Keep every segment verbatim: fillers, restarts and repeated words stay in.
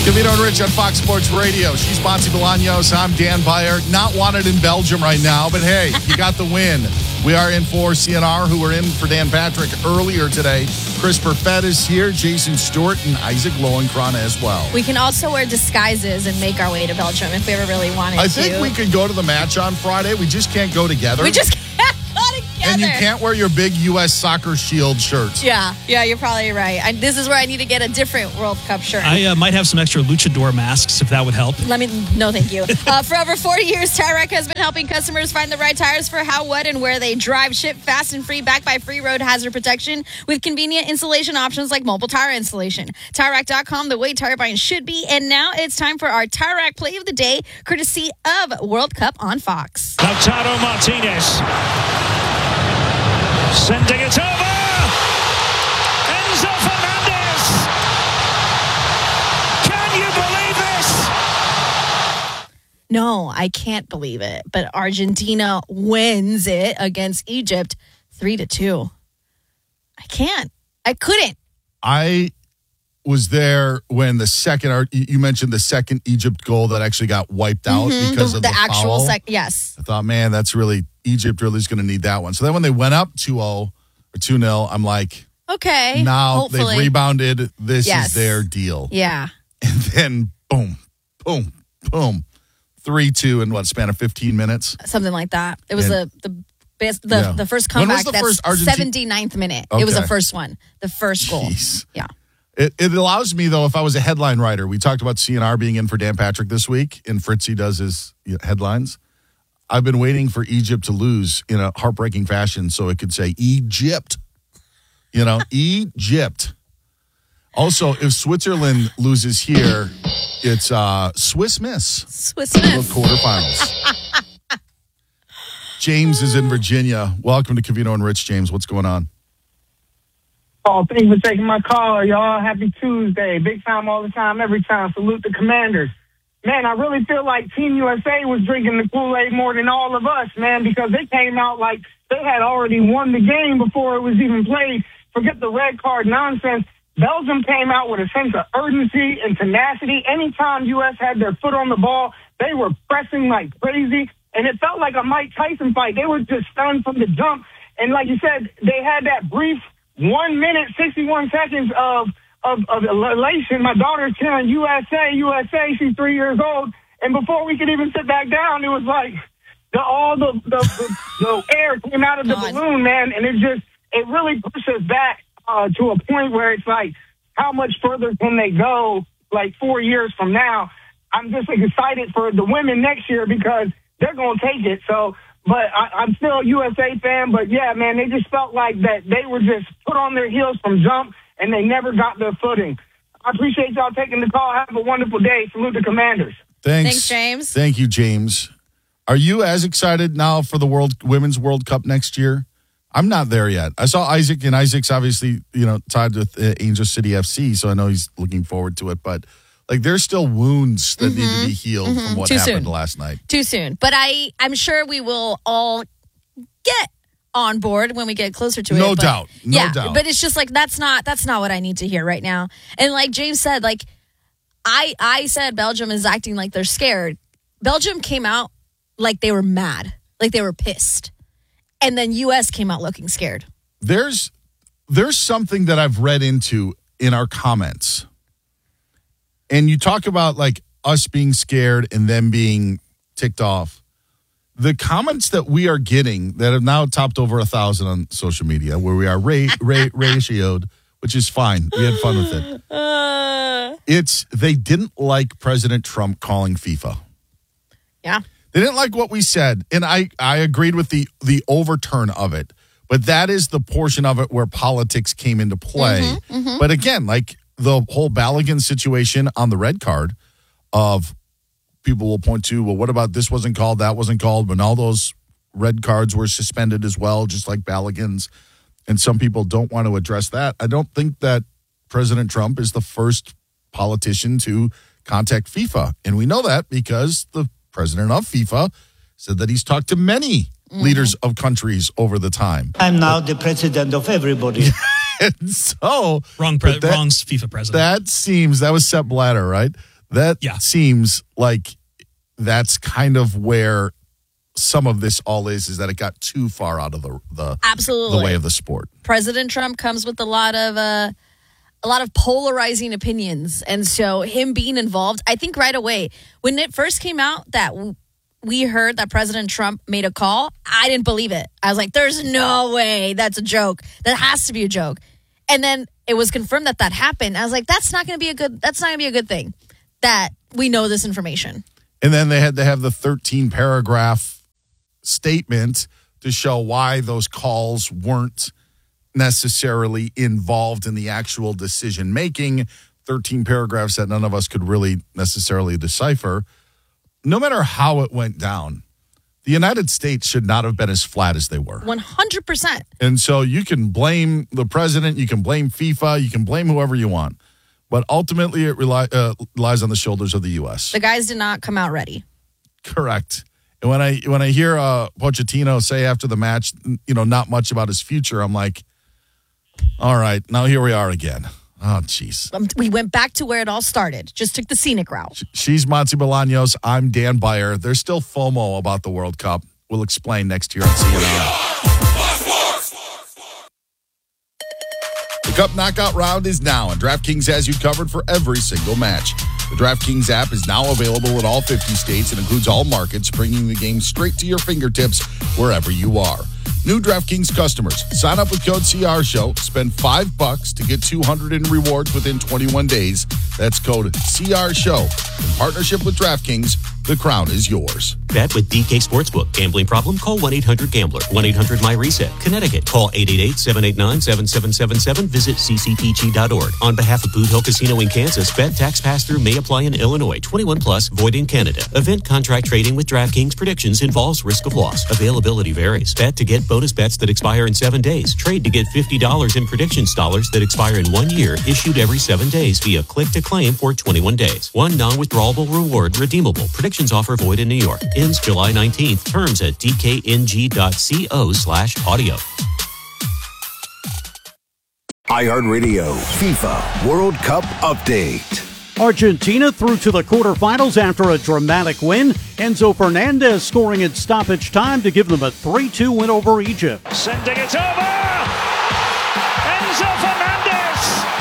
Covino and Rich on Fox Sports Radio. She's Monty Bolaños. I'm Dan Beyer. Not wanted in Belgium right now, but hey, you got the win. We are in for C N R, who were in for Dan Patrick earlier today. Chris Perfett is here, Jason Stewart, and Isaac Lowenkron as well. We can also wear disguises and make our way to Belgium if we ever really wanted I to. think we could go to the match on Friday. We just can't go together. We just can't go together. And you can't wear your big U S Soccer Shield shirts. Yeah, yeah, you're probably right. I, this is where I need to get a different World Cup shirt. I uh, might have some extra luchador masks if that would help. Let me, no thank you. uh, for over forty years, Tire Rack has been helping customers find the right tires for how, what, and where they drive. Ship fast and free, backed by free road hazard protection with convenient installation options like mobile tire installation. Tire Rack dot com, the way tire buying should be. And now it's time for our Tire Rack play of the day, courtesy of World Cup on Fox. Lautaro Martinez sending it over. Enzo Fernandez. Can you believe this? No, I can't believe it. But Argentina wins it against Egypt three to two. I can't. I couldn't. I was there when the second, you mentioned the second Egypt goal that actually got wiped out mm-hmm. because the, of the, the actual foul. second. Yes. I thought, man, that's really, Egypt really is going to need that one. So then when they went up two oh or two nil, I'm like, okay. Now hopefully. they've rebounded. This yes. is their deal. Yeah. And then boom, boom, boom. three two in what, span of fifteen minutes? Something like that. It was and, the, the best, the, yeah. the first When was comeback. the That's first Argentina- seventy-ninth minute. Okay. It was the first one. The first goal. Jeez. Yeah. It, it allows me, though, if I was a headline writer, we talked about C N R being in for Dan Patrick this week, and Fritzy does his headlines. I've been waiting for Egypt to lose in a heartbreaking fashion so it could say Egypt. You know, Egypt. Also, if Switzerland loses here, it's uh, Swiss Miss. Swiss Miss. Quarterfinals. James is in Virginia. Welcome to Covino and Rich, James. What's going on? Oh, thank you for taking my call, y'all. Happy Tuesday. Big time all the time, every time. Salute the Commanders. Man, I really feel like Team U S A was drinking the Kool-Aid more than all of us, man, because they came out like they had already won the game before it was even played. Forget the red card nonsense. Belgium came out with a sense of urgency and tenacity. Anytime U S had their foot on the ball, they were pressing like crazy, and it felt like a Mike Tyson fight. They were just stunned from the jump. And like you said, they had that brief one minute, sixty-one seconds of, of, of elation. My daughter's cheering U S A, U S A. She's three years old. And before we could even sit back down, it was like the, all the, the, the, the air came out of the God. balloon, man. And it just, it really pushes back uh, to a point where it's like, how much further can they go like four years from now? I'm just excited for the women next year because they're going to take it. So, But I, I'm still a U S A fan. But, yeah, man, they just felt like that they were just put on their heels from jump, and they never got their footing. I appreciate y'all taking the call. Have a wonderful day. Salute the Commanders. Thanks. Thanks, James. Thank you, James. Are you as excited now for the World Women's World Cup next year? I'm not there yet. I saw Isaac, and Isaac's obviously, you know, tied with uh, Angel City F C, so I know he's looking forward to it. But, like, there's still wounds that mm-hmm. need to be healed mm-hmm. from what Too happened soon. last night. Too soon. But I, I'm sure we will all get on board when we get closer to it. No but, doubt. No yeah, doubt. But it's just like, that's not, that's not what I need to hear right now. And like James said, like, I, I said Belgium is acting like they're scared. Belgium came out like they were mad, like they were pissed. And then U S came out looking scared. There's there's something that I've read into in our comments. And you talk about like us being scared and them being ticked off. The comments that we are getting that have now topped over a thousand on social media, where we are ra- ra- ratioed, which is fine. We had fun with it. Uh, It's they didn't like President Trump calling FIFA. yeah. They didn't like what we said, and I, I agreed with the the overturn of it. But that is the portion of it where politics came into play. Mm-hmm, mm-hmm. But again, like the whole Balogun situation on the red card of people will point to, well, what about this wasn't called, that wasn't called, but all those red cards were suspended as well, just like Balogun's. And some people don't want to address that. I don't think that President Trump is the first politician to contact FIFA. And we know that because the president of FIFA said that he's talked to many mm-hmm. leaders of countries over the time. I'm now the president of everybody. And so Wrong, pre- that, wrong FIFA president. That seems, that was Sepp Blatter, right? That Yeah. seems like that's kind of where some of this all is, is that it got too far out of the the, Absolutely. the way of the sport. President Trump comes with a lot of uh, a lot of polarizing opinions, and so him being involved, I think right away when it first came out that w- we heard that President Trump made a call, I didn't believe it. I was like, "There's no way that's a joke. That has to be a joke." And then it was confirmed that that happened. I was like, "That's not going to be a good. That's not going to be a good thing." That we know this information. And then they had to have the thirteen paragraph statement to show why those calls weren't necessarily involved in the actual decision making. thirteen paragraphs that none of us could really necessarily decipher. No matter how it went down, the United States should not have been as flat as they were. one hundred percent. And so you can blame the president, you can blame FIFA, you can blame whoever you want. But ultimately, it rely, uh, lies on the shoulders of the U S. The guys did not come out ready. Correct. And when I when I hear uh, Pochettino say after the match, you know, not much about his future, I'm like, all right, now here we are again. Oh, jeez. Um, we went back to where it all started. Just took the scenic route. She's Monty Bolaños. I'm Dan Beyer. There's still FOMO about the World Cup. We'll explain next year on C N N. The Cup Knockout Round is now, and DraftKings has you covered for every single match. The DraftKings app is now available in all fifty states and includes all markets, bringing the game straight to your fingertips wherever you are. New DraftKings customers, sign up with code C R Show, spend five bucks to get two hundred in rewards within twenty-one days. That's code C R Show. In partnership with DraftKings, the crown is yours. Bet with D K Sportsbook. Gambling problem? Call one eight hundred gambler. one eight hundred my reset. Connecticut. Call eight eight eight, seven eight nine, seven seven seven seven. Visit c c p g dot org. On behalf of Boot Hill Casino in Kansas, bet tax pass-through may apply in Illinois. twenty-one plus, void in Canada. Event contract trading with DraftKings predictions involves risk of loss. Availability varies. Bet to get bonus bets that expire in seven days. Trade to get fifty dollars in predictions dollars that expire in one year, issued every seven days via click to claim for twenty-one days. One non-withdrawable reward redeemable. Predictions offer void in New York. Ends July nineteenth. Terms at d k n g dot co slash audio. iHeartRadio FIFA World Cup Update. Argentina through to the quarterfinals after a dramatic win. Enzo Fernandez scoring in stoppage time to give them a three two win over Egypt. Sending it over. Enzo Fernandez.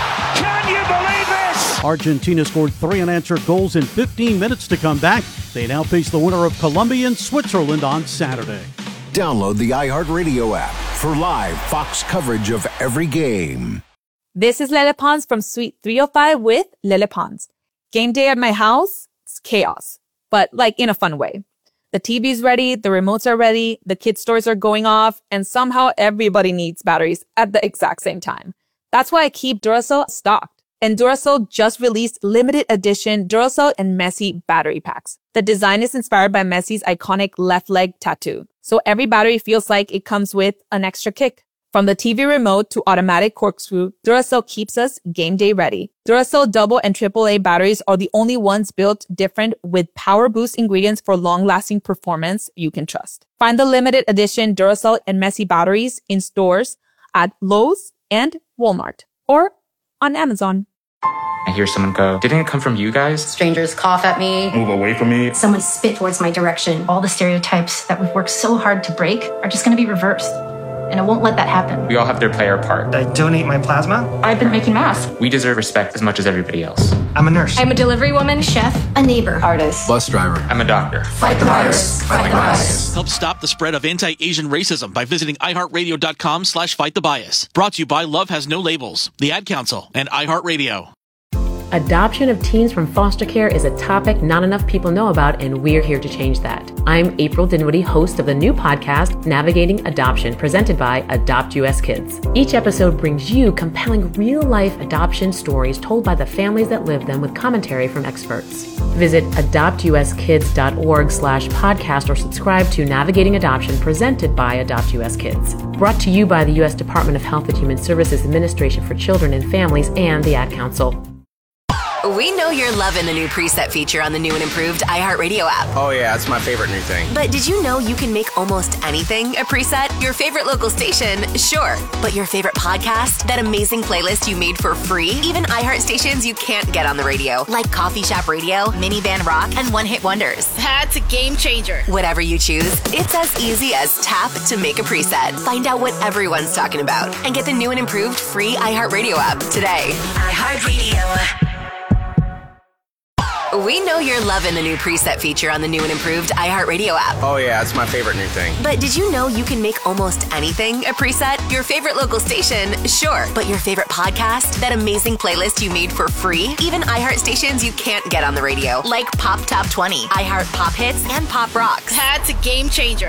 Can you believe this? Argentina scored three unanswered goals in fifteen minutes to come back. They now face the winner of Colombia and Switzerland on Saturday. Download the iHeartRadio app for live Fox coverage of every game. This is Lele Pons from Suite three oh five with Lele Pons. Game day at my house, it's chaos, but like in a fun way. The T V's ready, the remotes are ready, the kids' toys are going off, and somehow everybody needs batteries at the exact same time. That's why I keep Duracell stocked. And Duracell just released limited edition Duracell and Messi battery packs. The design is inspired by Messi's iconic left leg tattoo, so every battery feels like it comes with an extra kick. From the T V remote to automatic corkscrew, Duracell keeps us game day ready. Duracell double and triple A batteries are the only ones built different with power boost ingredients for long-lasting performance you can trust. Find the limited edition Duracell and Messi batteries in stores at Lowe's and Walmart or on Amazon. I hear someone go, didn't it come from you guys? Strangers cough at me. Move away from me. Someone spit towards my direction. All the stereotypes that we've worked so hard to break are just going to be reversed. And I won't let that happen. We all have to play our part. I donate my plasma. I've been making masks. We deserve respect as much as everybody else. I'm a nurse. I'm a delivery woman, chef, a neighbor, artist, bus driver. I'm a doctor. Fight the virus. Fight the bias. Help stop the spread of anti-Asian racism by visiting iHeartRadio.com slash fight the bias. Brought to you by Love Has No Labels, the Ad Council, and iHeartRadio. Adoption of teens from foster care is a topic not enough people know about, and we're here to change that. I'm April Dinwiddie, host of the new podcast, Navigating Adoption, presented by Adopt U S Kids. Each episode brings you compelling real-life adoption stories told by the families that live them with commentary from experts. Visit adoptuskids.org slash podcast or subscribe to Navigating Adoption, presented by Adopt U S Kids. Brought to you by the U S Department of Health and Human Services Administration for Children and Families and the Ad Council. We know you're loving the new preset feature on the new and improved iHeartRadio app. Oh, yeah, that's my favorite new thing. But did you know you can make almost anything a preset? Your favorite local station, sure. But your favorite podcast? That amazing playlist you made for free? Even iHeart stations you can't get on the radio, like Coffee Shop Radio, Minivan Rock, and One Hit Wonders. That's a game changer. Whatever you choose, it's as easy as tap to make a preset. Find out what everyone's talking about and get the new and improved free iHeartRadio app today. iHeartRadio. We know you're loving the new preset feature on the new and improved iHeartRadio app. Oh, yeah, that's my favorite new thing. But did you know you can make almost anything a preset? Your favorite local station, sure. But your favorite podcast? That amazing playlist you made for free? Even iHeart stations you can't get on the radio, like Pop Top twenty, iHeart Pop Hits, and Pop Rocks. That's a game changer.